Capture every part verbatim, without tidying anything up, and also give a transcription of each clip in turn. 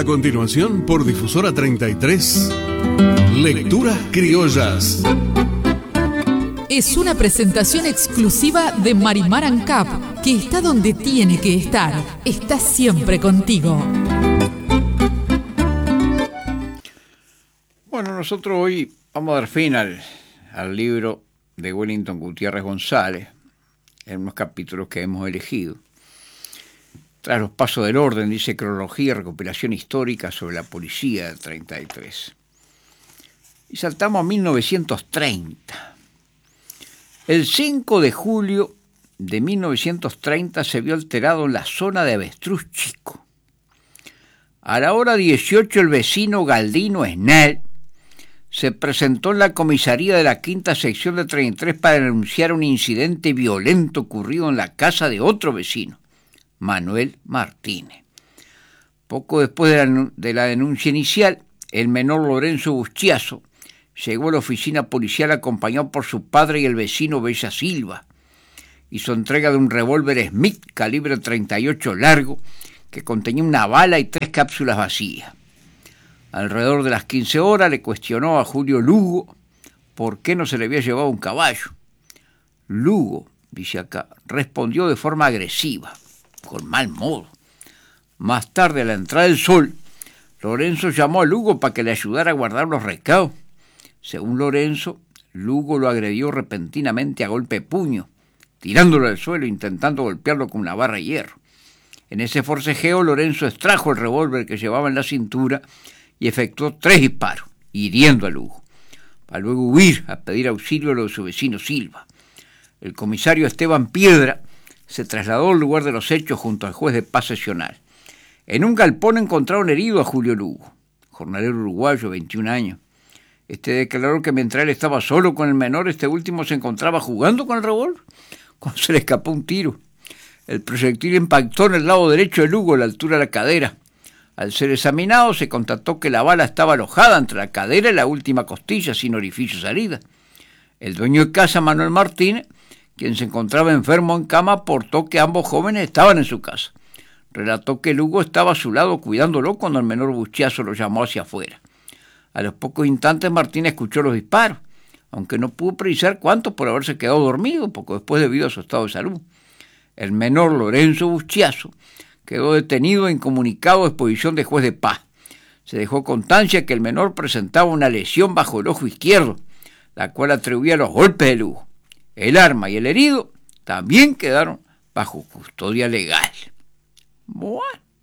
continuación, por Difusora treinta y tres, Lecturas Criollas. Es una presentación exclusiva de Marimar Ancap, que está donde tiene que estar. Está siempre contigo. Bueno, nosotros hoy vamos a dar fin al, al libro de Wellington Gutiérrez González, en unos capítulos que hemos elegido. Tras los pasos del orden, dice cronología y recopilación histórica sobre la policía del treinta y tres. Y saltamos a mil novecientos treinta. El cinco de julio de mil novecientos treinta se vio alterado en la zona de Avestruz Chico. A la hora dieciocho, el vecino Galdino Snell se presentó en la comisaría de la quinta sección de treinta y tres para denunciar un incidente violento ocurrido en la casa de otro vecino, Manuel Martínez. Poco después de la, de la denuncia inicial, el menor Lorenzo Bustiazo llegó a la oficina policial acompañado por su padre y el vecino Bella Silva. Hizo entrega de un revólver Smith calibre treinta y ocho largo que contenía una bala y tres cápsulas vacías. Alrededor de las quince horas le cuestionó a Julio Lugo por qué no se le había llevado un caballo. Lugo, dice acá, respondió de forma agresiva, con mal modo. Más tarde, a la entrada del sol, Lorenzo llamó a Lugo para que le ayudara a guardar los recados. Según Lorenzo, Lugo lo agredió repentinamente a golpe de puño, tirándolo al suelo e intentando golpearlo con una barra de hierro. En ese forcejeo, Lorenzo extrajo el revólver que llevaba en la cintura y efectuó tres disparos, hiriendo a Lugo, para luego huir a pedir auxilio a lo de su vecino Silva. El comisario Esteban Piedra se trasladó al lugar de los hechos junto al juez de paz seccional. En un galpón encontraron herido a Julio Lugo, jornalero uruguayo, veintiún años. Este declaró que mientras él estaba solo con el menor, este último se encontraba jugando con el revólver cuando se le escapó un tiro. El proyectil impactó en el lado derecho de Lugo, a la altura de la cadera. Al ser examinado, se constató que la bala estaba alojada entre la cadera y la última costilla, sin orificio de salida. El dueño de casa, Manuel Martínez, quien se encontraba enfermo en cama, aportó que ambos jóvenes estaban en su casa. Relató que Lugo estaba a su lado cuidándolo cuando el menor Bustiazo lo llamó hacia afuera. A los pocos instantes Martínez escuchó los disparos, aunque no pudo precisar cuántos por haberse quedado dormido, poco después debido a su estado de salud. El menor Lorenzo Bustiazo quedó detenido e incomunicado a exposición de juez de paz. Se dejó constancia que el menor presentaba una lesión bajo el ojo izquierdo, la cual atribuía a los golpes de Lugo. El arma y el herido también quedaron bajo custodia legal. Bueno.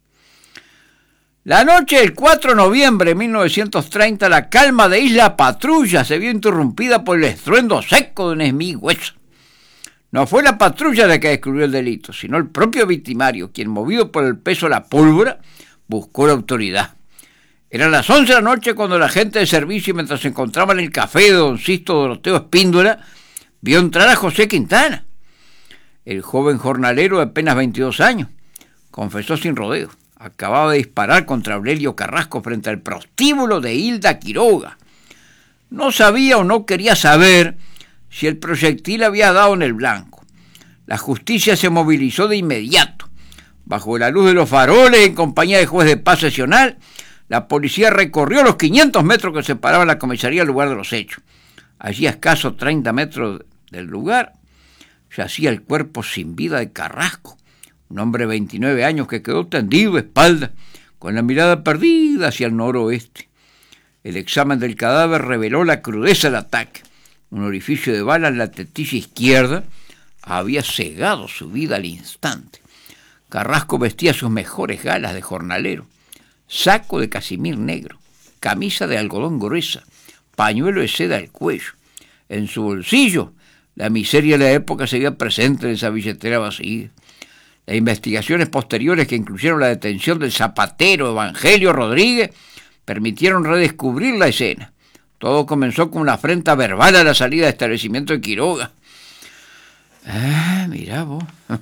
La noche del cuatro de noviembre de mil novecientos treinta, la calma de Isla Patrulla se vio interrumpida por el estruendo seco de un esmigüeso. No fue la patrulla la que descubrió el delito, sino el propio victimario, quien, movido por el peso de la pólvora, buscó la autoridad. Eran las once de la noche cuando la gente de servicio, mientras se encontraba en el café de don Sisto Doroteo Espíndola, vio entrar a José Quintana. El joven jornalero de apenas veintidós años confesó sin rodeo. Acababa de disparar contra Aurelio Carrasco frente al prostíbulo de Hilda Quiroga. No sabía o no quería saber si el proyectil había dado en el blanco. La justicia se movilizó de inmediato. Bajo la luz de los faroles, en compañía del juez de paz seccional, la policía recorrió los quinientos metros que separaban la comisaría del lugar de los hechos. Allí, a escasos treinta metros del lugar, yacía el cuerpo sin vida de Carrasco, un hombre de veintinueve años que quedó tendido de espalda, con la mirada perdida hacia el noroeste. El examen del cadáver reveló la crudeza del ataque. Un orificio de bala en la tetilla izquierda había cegado su vida al instante. Carrasco vestía sus mejores galas de jornalero, saco de casimir negro, camisa de algodón gruesa, pañuelo de seda al cuello. En su bolsillo, la miseria de la época seguía presente en esa billetera vacía. Las investigaciones posteriores, que incluyeron la detención del zapatero Evangelio Rodríguez, permitieron redescubrir la escena. Todo comenzó con una afrenta verbal a la salida del establecimiento de Quiroga. Ah, mirá vos.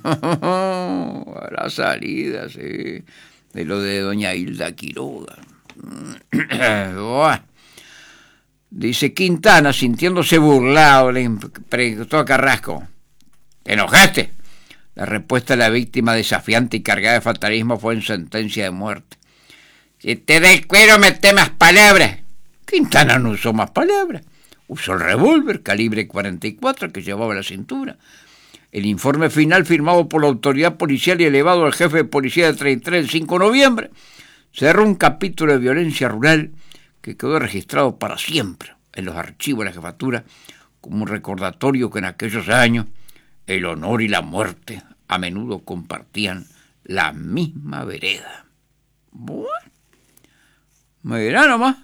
A la salida, sí, de lo de doña Hilda Quiroga. Dice Quintana, sintiéndose burlado, le preguntó a Carrasco: ¿te enojaste? La respuesta de la víctima, desafiante y cargada de fatalismo, fue en sentencia de muerte. Si te da el cuero, mete más palabras. Quintana no usó más palabras. Usó el revólver calibre cuarenta y cuatro que llevaba a la cintura. El informe final, firmado por la autoridad policial y elevado al jefe de policía de treinta y tres el cinco de noviembre, cerró un capítulo de violencia rural que quedó registrado para siempre en los archivos de la jefatura como un recordatorio que en aquellos años el honor y la muerte a menudo compartían la misma vereda. Bueno, mira nomás.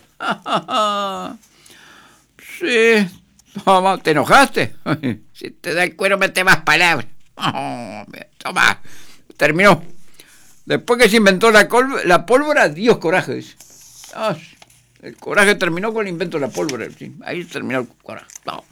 Sí, toma, ¿te enojaste? Si te da el cuero, mete más palabras. Oh, toma, terminó. Después que se inventó la, col- la pólvora, Dios coraje, dice. Ah, el coraje terminó con el invento de la pólvora. ¿Sí? Ahí terminó el coraje. No,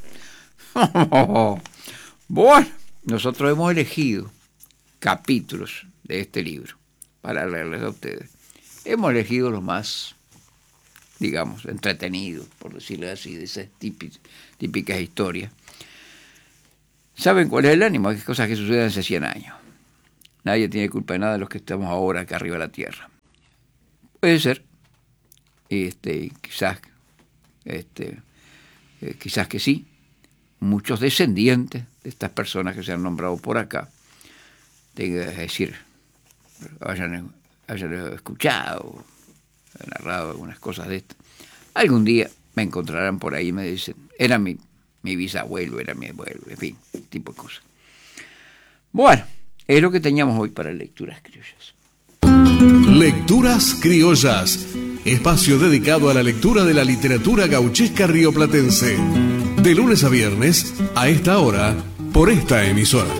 va. Bueno, nosotros hemos elegido capítulos de este libro para leerles a ustedes. Hemos elegido los más, digamos, entretenidos, por decirlo así, de esas típicas, típicas historias. ¿Saben cuál es el ánimo? Hay cosas que suceden hace cien años. Nadie tiene culpa de nada de los que estamos ahora acá arriba de la tierra. Puede ser, este, quizás, este, eh, quizás que sí, muchos descendientes de estas personas que se han nombrado por acá, tengo que decir, hayan, hayan escuchado, narrado algunas cosas de esto. Algún día me encontrarán por ahí y me dicen, era mi, mi bisabuelo, era mi abuelo, en fin, tipo de cosas. Bueno, es lo que teníamos hoy para Lecturas Criollas. Lecturas Criollas, espacio dedicado a la lectura de la literatura gauchesca rioplatense. De lunes a viernes, a esta hora, por esta emisora.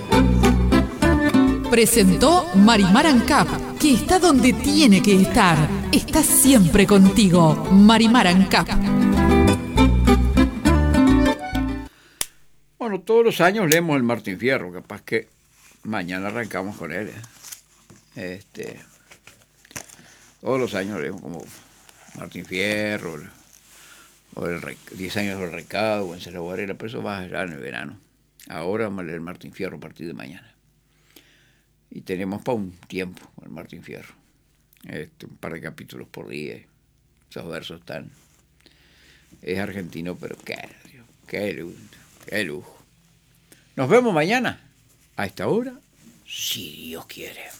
Presentó Marimar Ancap, que está donde tiene que estar. Está siempre contigo, Marimar Ancap. Bueno, todos los años leemos el Martín Fierro, capaz que mañana arrancamos con él. ¿eh? Este, todos los años leemos como Martín Fierro, o el diez años del recado, o en Cela Varela, pero eso va a estar en el verano. Ahora vamos a leer Martín Fierro a partir de mañana. Y tenemos para un tiempo el Martín Fierro. Este, un par de capítulos por día. Esos versos están. Es argentino, pero qué, qué lujo, qué lujo. Nos vemos mañana, a esta hora, si Dios quiere.